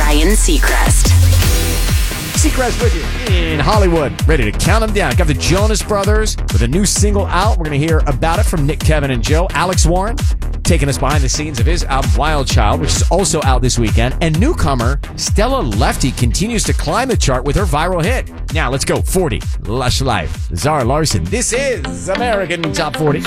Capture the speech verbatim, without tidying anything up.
Ryan Seacrest. Seacrest with you in Hollywood, ready to count them down. Got the Jonas Brothers with a new single out. We're going to hear about it from Nick, Kevin, and Joe. Alex Warren taking us behind the scenes of his album Wild Child, which is also out this weekend. And newcomer Stella Lefty continues to climb the chart with her viral hit. Now let's go. forty, Lush Life. Zara Larson. This is American Top forty.